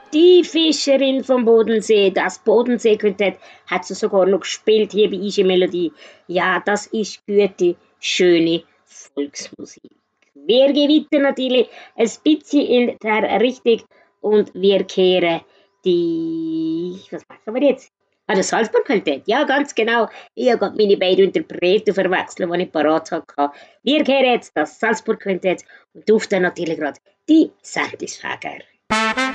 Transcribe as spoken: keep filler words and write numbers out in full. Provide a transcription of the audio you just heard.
Die Fischerin vom Bodensee, das Bodensee-Quintett, hat sie sogar noch gespielt hier bei Ige Melodie. Ja, das ist gute, schöne Volksmusik. Wir gehen weiter natürlich ein bisschen in der Richtung und wir kehren die... Was machen wir jetzt? Ah, das Salzburg-Quintett, ja, ganz genau. Ich habe gerade meine beiden Interpreten verwechselt, die ich parat hatte. Wir kehren jetzt das Salzburg-Quintett und auf dann natürlich gerade die Sendungsfäger.